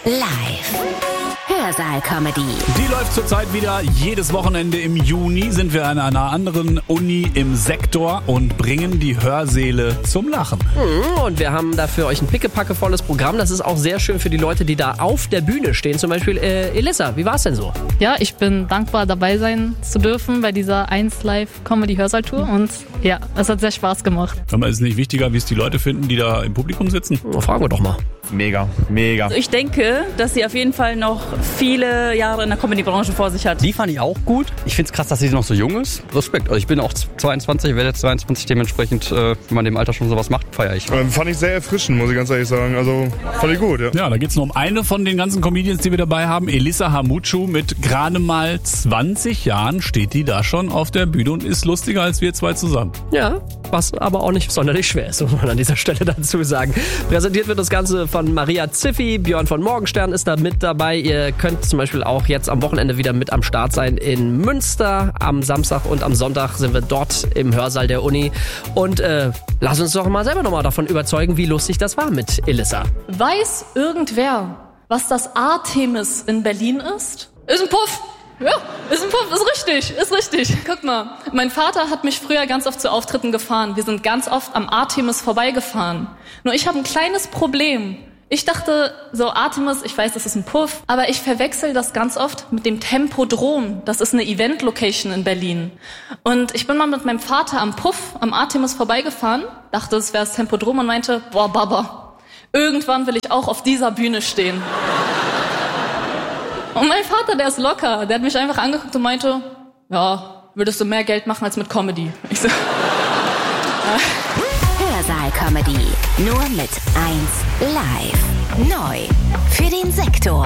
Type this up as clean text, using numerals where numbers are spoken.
Live. Hörsaal-Comedy. Die läuft zurzeit wieder. Jedes Wochenende im Juni sind wir an einer anderen Uni im Sektor und bringen die Hörsäle zum Lachen. Und wir haben da für euch ein pickepackevolles Programm. Das ist auch sehr schön für die Leute, die da auf der Bühne stehen. Zum Beispiel Elissa, wie war es denn so? Ja, ich bin dankbar, dabei sein zu dürfen bei dieser 1 Live Comedy Hörsaal-Tour. Und ja, es hat sehr Spaß gemacht. Aber ist es nicht wichtiger, wie es die Leute finden, die da im Publikum sitzen? Fragen wir doch mal. Mega. Also ich denke, dass sie auf jeden Fall noch viele Jahre in der Comedy-Branche vor sich hat. Die fand ich auch gut. Ich finde es krass, dass sie noch so jung ist. Respekt. Also ich bin auch 22, werde jetzt 22, dementsprechend, wenn man im Alter schon sowas macht, feiere ich. Fand ich sehr erfrischend, muss ich ganz ehrlich sagen. Also fand ich gut, ja. Ja, da geht's nur um eine von den ganzen Comedians, die wir dabei haben. Elissa Hamutschu mit gerade mal 20 Jahren steht die da schon auf der Bühne und ist lustiger als wir zwei zusammen. Ja, was aber auch nicht sonderlich schwer ist, muss man an dieser Stelle dazu sagen. Präsentiert wird das Ganze von Maria Ziffi, Björn von Morgenstern ist da mit dabei. Ihr könnt zum Beispiel auch jetzt am Wochenende wieder mit am Start sein in Münster. Am Samstag und am Sonntag sind wir dort im Hörsaal der Uni. Und lass uns doch mal selber nochmal davon überzeugen, wie lustig das war mit Elissa. Weiß irgendwer, was das Artemis in Berlin ist? Ist ein Puff. Ja, ist ein Puff, ist richtig. Guck mal, mein Vater hat mich früher ganz oft zu Auftritten gefahren. Wir sind ganz oft am Artemis vorbeigefahren. Nur ich habe ein kleines Problem. Ich dachte, so Artemis, ich weiß, das ist ein Puff, aber ich verwechsel das ganz oft mit dem Tempodrom. Das ist eine Event-Location in Berlin. Und ich bin mal mit meinem Vater am Puff, am Artemis vorbeigefahren, dachte, es wäre das Tempodrom und meinte, boah, Baba, irgendwann will ich auch auf dieser Bühne stehen. Und mein Vater, der ist locker, der hat mich einfach angeguckt und meinte, ja, würdest du mehr Geld machen als mit Comedy? Ich so, Hörsaal-Comedy. Nur mit 1 Live. Neu. Für den Sektor.